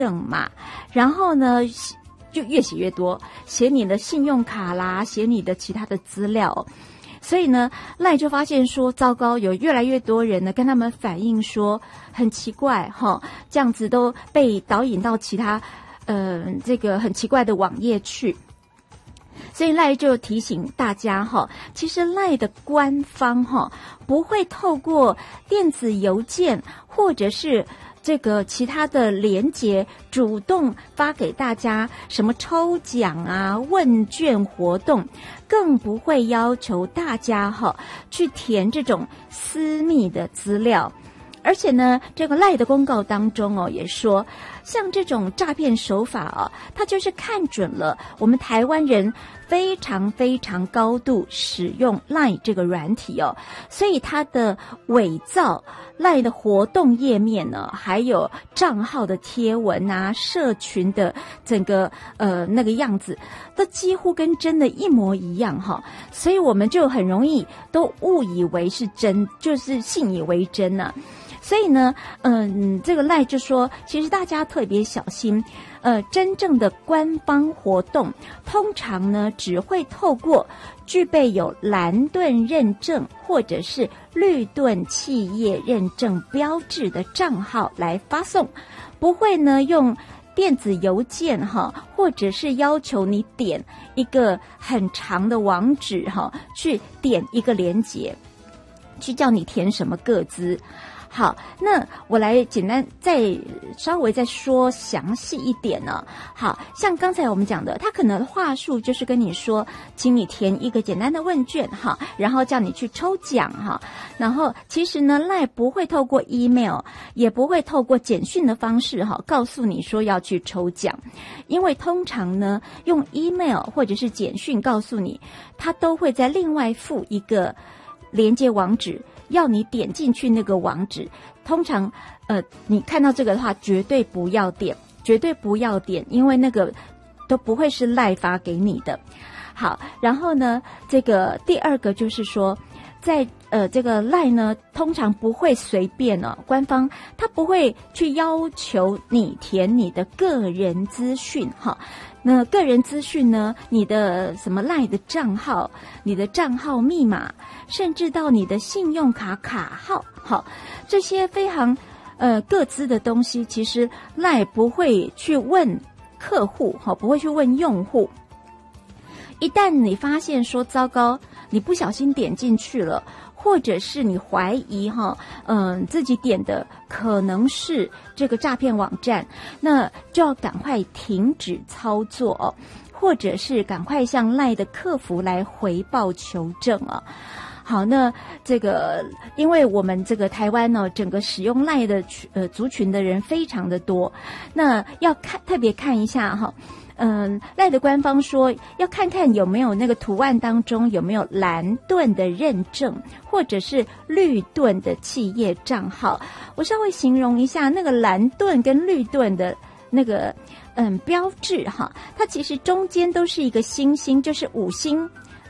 证码，然后呢就越写越多，写你的信用卡啦，写你的其他的资料。所以呢赖就发现说糟糕，有越来越多人呢跟他们反映说很奇怪这样子都被导引到其他这个很奇怪的网页去。所以赖就提醒大家其实赖的官方不会透过电子邮件或者是这个其他的连结主动发给大家什么抽奖啊、问卷活动，更不会要求大家去填这种私密的资料。而且呢这个赖的公告当中也说，像这种诈骗手法它就是看准了我们台湾人非常非常高度使用赖这个软体所以它的伪造赖的活动页面呢，还有账号的贴文啊、社群的整个那个样子，都几乎跟真的一模一样所以我们就很容易都误以为是真，就是信以为真啊。所以呢这个赖就说其实大家特别小心，真正的官方活动通常呢只会透过具备有蓝盾认证或者是绿盾企业认证标志的账号来发送，不会呢用电子邮件或者是要求你点一个很长的网址去点一个连结去叫你填什么个资。好，那我来简单稍微再说详细一点呢。好，像刚才我们讲的，他可能话术就是跟你说请你填一个简单的问卷然后叫你去抽奖然后其实呢赖不会透过 email 也不会透过简讯的方式告诉你说要去抽奖，因为通常呢用 email 或者是简讯告诉你，他都会在另外附一个连接网址要你点进去那个网址，通常你看到这个的话绝对不要点，绝对不要点，因为那个都不会是赖发给你的。好，然后呢这个第二个就是说在这个赖呢通常不会随便官方他不会去要求你填你的个人资讯那个人资讯呢，你的什么赖的账号、你的账号密码，甚至到你的信用卡卡号这些非常个资的东西，其实赖不会去问客户不会去问用户。一旦你发现说糟糕，你不小心点进去了，或者是你怀疑自己点的可能是这个诈骗网站，那就要赶快停止操作或者是赶快向赖的客服来回报求证好，那这个因为我们这个台湾整个使用赖的族群的人非常的多，那要特别看一下赖的官方说要看看有没有那个图案当中有没有蓝盾的认证或者是绿盾的企业账号。我稍微形容一下那个蓝盾跟绿盾的那个标志它其实中间都是一个星星，就是五星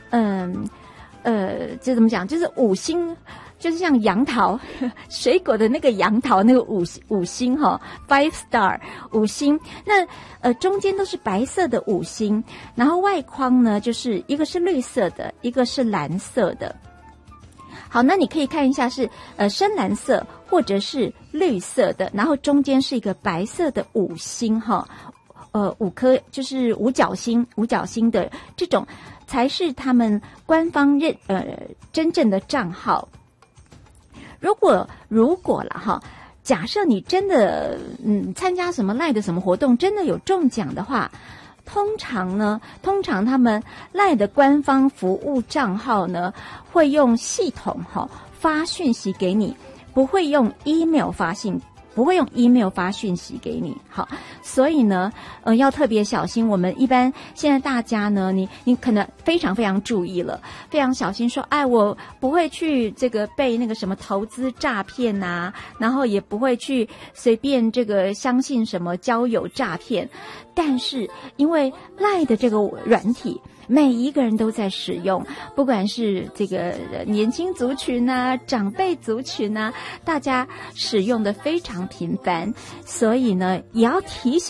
这怎么讲，就是五星，就是像杨桃水果的那个杨桃那个五星5 star 五星，那中间都是白色的五星，然后外框呢就是一个是绿色的，一个是蓝色的。好，那你可以看一下是深蓝色或者是绿色的，然后中间是一个白色的五星五颗就是五角星的这种才是他们官方真正的账号。如果啦假设你真的参加什么赖的什么活动真的有中奖的话，通常他们赖的官方服务账号呢会用系统发讯息给你，不会用 email 发讯息给你。好，所以呢要特别小心。我们一般现在大家呢你可能非常非常注意了，非常小心说我不会去这个被那个什么投资诈骗啊，然后也不会去随便这个相信什么交友诈骗。但是因为赖的这个软体每一个人都在使用，不管是这个年轻族群啊、长辈族群啊，大家使用的非常频繁，所以呢，也要提醒